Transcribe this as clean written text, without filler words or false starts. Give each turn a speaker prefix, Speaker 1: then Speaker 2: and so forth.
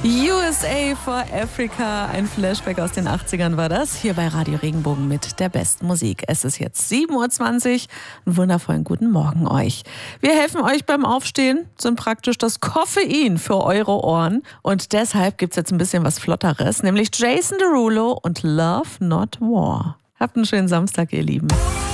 Speaker 1: USA for Africa, ein Flashback aus den 80ern war das, hier bei Radio Regenbogen mit der besten Musik. Es ist jetzt 7:20 Uhr, einen wundervollen guten Morgen euch. Wir helfen euch beim Aufstehen, sind praktisch das Koffein für eure Ohren und deshalb gibt's jetzt ein bisschen was Flotteres, nämlich Jason Derulo und Love Not War. Habt einen schönen Samstag, ihr Lieben.